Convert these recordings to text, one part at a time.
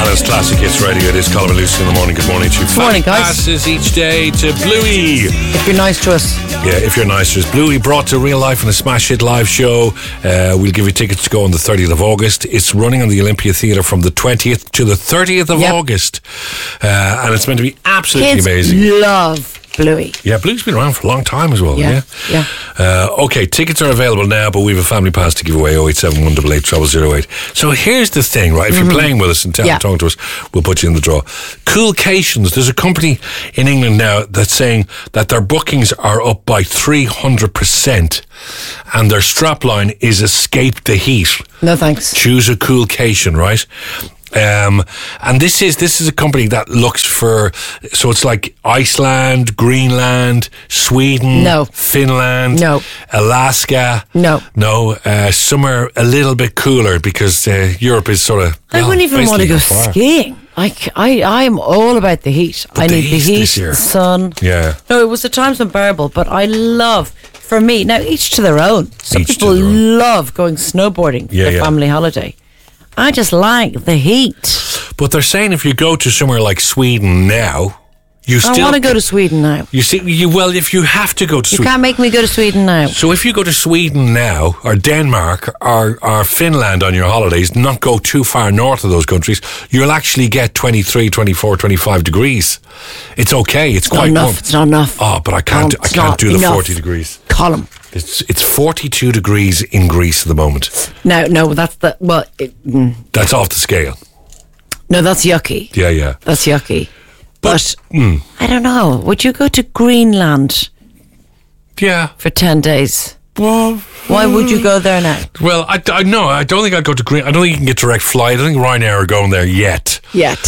Ireland's Classic Hits Radio. It is Colin and Lucy in the morning. Good morning to you. Good morning, guys. Passes each day to Bluey. If you're nice to us. Yeah, if you're nice to us. Bluey brought to real life in a smash hit live show. We'll give you tickets to go on the 30th of August. It's running on the Olympia Theatre from the 20th to the 30th of August. And it's meant to be absolutely Kids amazing. love Bluey. Yeah, Bluey's been around for a long time as well. Yeah. Okay, tickets are available now, but we have a family pass to give away, 087 188 0008. So here's the thing, right? If you're playing with us and talking to us, we'll put you in the draw. Coolcations, there's a company in England now that's saying that their bookings are up by 300% and their strapline is Escape the Heat. No thanks. Choose a Coolcation, right? And this is a company that looks for, so it's like Iceland, Greenland, Sweden, No. Finland, No. Alaska, No. somewhere a little bit cooler because Europe is sort of. I wouldn't even want to go far. skiing. I'm all about the heat. But I the need the heat heat, this year. the sun. Yeah. No, it was at times unbearable, but I love, for me, now each to their own. Some Each to people their own. love going snowboarding for Yeah, their yeah. family holiday. I just like the heat. But they're saying if you go to somewhere like Sweden now, you I still want to go to Sweden now. You see, if you have to go to You Sweden. can't make me go to Sweden now. So if you go to Sweden now, or Denmark, or Finland on your holidays, not go too far north of those countries, you'll actually get 23, 24, 25 degrees. It's okay. It's quite Not warm. enough. It's not enough. Oh, but I can't It's do not the enough. 40 degrees. Column. It's 42 degrees in Greece at the moment. No, that's the, well, That's off the scale. no, that's yucky. Yeah. That's yucky. But, But I don't know. Would you go to Greenland yeah. for 10 days? Well, Why would you go there now? Well, I know. I don't think I'd go to Green. I don't think you can get direct flight. I don't think Ryanair are going there yet.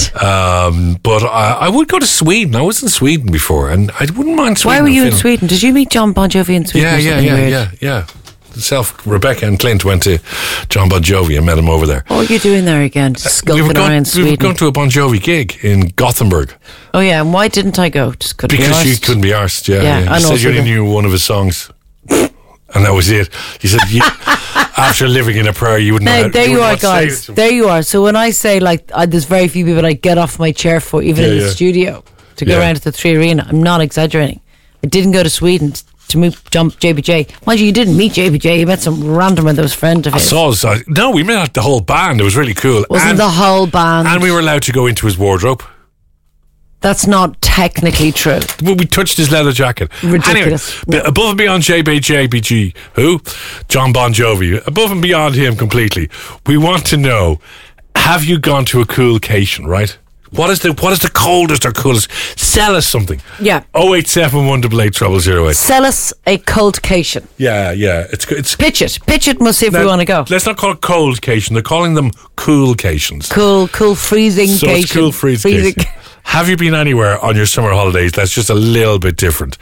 But I would go to Sweden. I was in Sweden before, and I wouldn't mind Sweden. Why were you in Finland. Sweden? Did you meet John Bon Jovi in Sweden? or something weird? Yeah. Rebecca and Clint went to John Bon Jovi and met him over there. What were you doing there again? Just skulking around We were Sweden. going to a Bon Jovi gig in Gothenburg. Oh yeah, and why didn't I go? Just couldn't be Because you arsed. couldn't be arsed, yeah. Yeah, You and said also you only the- knew one of his songs. And that was it. You said, after living in a prayer, you wouldn't know. Now, there you are, wouldn't know what to guys. say to There you are. So when I say, there's very few people I get off my chair for, even in the studio, to go around to the 3 Arena, I'm not exaggerating. I didn't go to Sweden to meet JBJ. Mind you didn't meet JBJ. You met some randomer that was friend of his. No, we met the whole band. It was really cool. Wasn't the whole band. And we were allowed to go into his wardrobe. That's not technically true. We touched his leather jacket. Ridiculous. Anyway, above and beyond JBG, who? John Bon Jovi. Above and beyond him completely. We want to know, have you gone to a Coolcation, right? What is the coldest or coolest? Sell us something. Yeah. 087 188 0008. Sell us a coldcation. Yeah. It's Pitch it. We'll see if we want to go. Let's not call it Coldcation. They're calling them Coolcations. Cool freezing So it's cool freezing. Have you been anywhere on your summer holidays that's just a little bit different?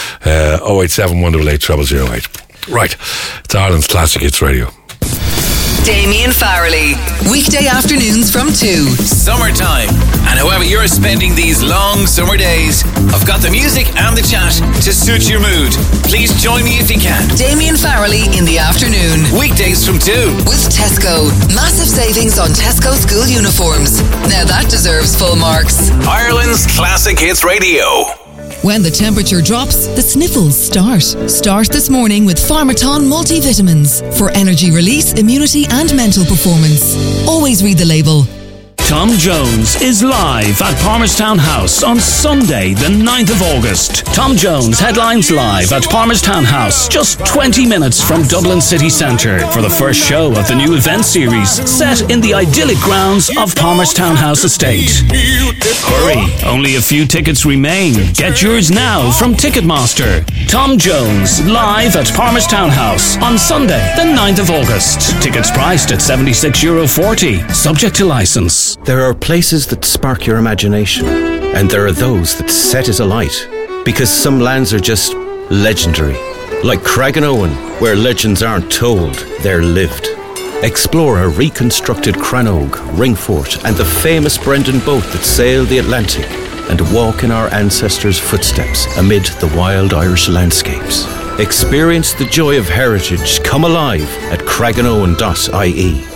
087 188 0008. Right. It's Ireland's Classic Hits Radio. Damien Farrelly. Weekday afternoons from 2. Summertime. And however you're spending these long summer days, I've got the music and the chat to suit your mood. Please join me if you can. Damien Farrelly in the afternoon. Weekdays from 2. With Tesco. Massive savings on Tesco school uniforms. Now that deserves full marks. Ireland's Classic Hits Radio. When the temperature drops, the sniffles start. Start this morning with Pharmaton multivitamins for energy release, immunity and mental performance. Always read the label. Tom Jones is live at Palmerstown House on Sunday, the 9th of August. Tom Jones headlines live at Palmerstown House, just 20 minutes from Dublin City Centre, for the first show of the new event series set in the idyllic grounds of Palmerstown House Estate. Hurry, only a few tickets remain. Get yours now from Ticketmaster. Tom Jones live at Palmerstown House on Sunday, the 9th of August. Tickets priced at €76.40, subject to licence. There are places that spark your imagination, and there are those that set it alight, because some lands are just legendary, like Craiganowan, where legends aren't told, they're lived. Explore a reconstructed Crannog, Ringfort, and the famous Brendan boat that sailed the Atlantic, and walk in our ancestors' footsteps amid the wild Irish landscapes. Experience the joy of heritage come alive at craiganowan.ie.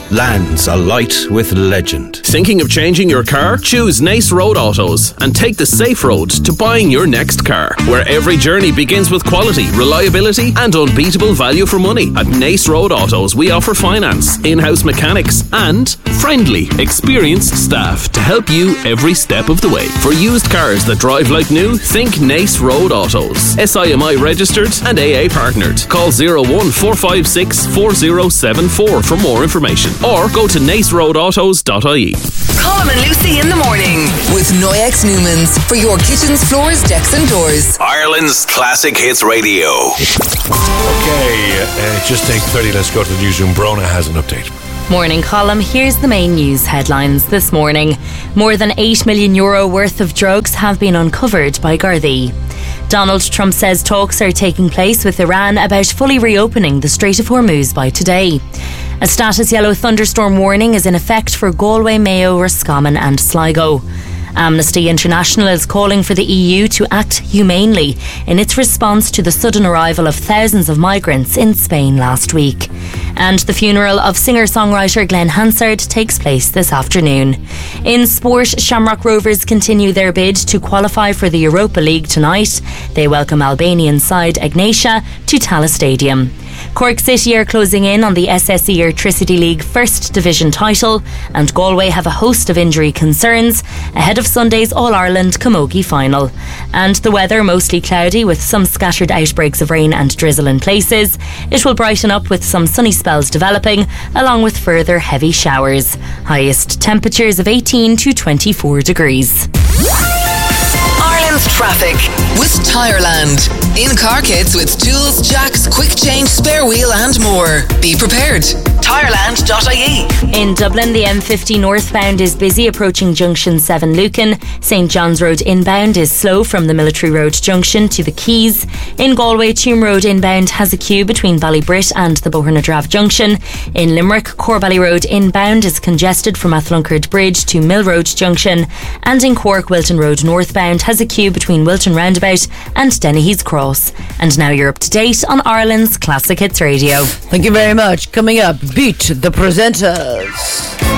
lands alight with legend. Thinking of changing your car? Choose Nace Road Autos and take the safe road to buying your next car, where every journey begins with quality, reliability and unbeatable value for money. At Nace Road Autos, we offer finance, in-house mechanics and friendly, experienced staff to help you every step of the way. For used cars that drive like new, think Nace Road Autos. SIMI registered and AA partnered. Call 01456 4074 for more information, or go to naceroadautos.ie. Colm and Lucy in the morning with Noyex Newmans for your kitchens, floors, decks and doors. Ireland's Classic Hits Radio. Okay, just 8:30. Let's go to the newsroom. Brona has an update. Morning, Colm. Here's the main news headlines this morning. More than €8 million worth of drugs have been uncovered by Gardaí. Donald Trump says talks are taking place with Iran about fully reopening the Strait of Hormuz by today. A status yellow thunderstorm warning is in effect for Galway, Mayo, Roscommon and Sligo. Amnesty International is calling for the EU to act humanely in its response to the sudden arrival of thousands of migrants in Spain last week. And the funeral of singer-songwriter Glenn Hansard takes place this afternoon. In sport, Shamrock Rovers continue their bid to qualify for the Europa League tonight. They welcome Albanian side Ignatia to Tallaght Stadium. Cork City are closing in on the SSE Electricity League First Division title, and Galway have a host of injury concerns ahead of Sunday's All-Ireland Camogie final. And the weather mostly cloudy with some scattered outbreaks of rain and drizzle in places. It will brighten up with some sunny spells developing, along with further heavy showers. Highest temperatures of 18 to 24 degrees. Ireland's traffic with Tireland. In-car kits with tools, jacks, quick change, spare wheel and more. Be prepared. Tireland.ie. In Dublin, the M50 northbound is busy approaching Junction 7 Lucan. St John's Road inbound is slow from the Military Road Junction to the Quays. In Galway, Tuam Road inbound has a queue between Ballybrit and the Bohernadrave Junction. In Limerick, Corbally Road inbound is congested from Athlunkard Bridge to Mill Road Junction. And in Cork, Wilton Road northbound has a queue between Wilton Roundabout and Dennehy's Cross. And now you're up to date on Ireland's Classic Hits Radio. Thank you very much. Coming up, Beat the Presenters.